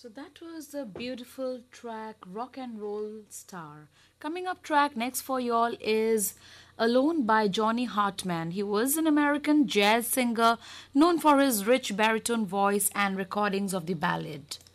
So that was a beautiful track, Rock and Roll Star. Coming up track next for y'all is Alone by Johnny Hartman. He was an American jazz singer known for his rich baritone voice and recordings of the ballad.